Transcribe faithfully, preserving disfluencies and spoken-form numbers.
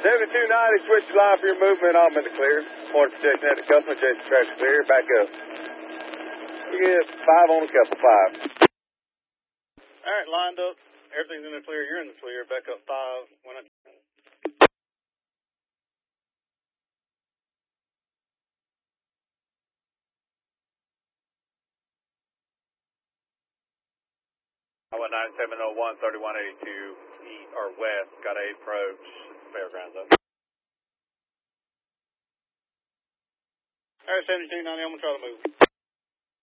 seventy-two ninety, switch the line for your movement. I'm in the clear. Point protection at the customer, Jason Trash clear. Back up. We get five on the couple, five. All right, lined up. Everything's in the clear. You're in the clear. Back up five. When I... I went nine seven oh one, thirty-one eighty-two, east or west. Got a approach. Fairgrounds up. All right, seventy-two ninety. I'm going to try to move.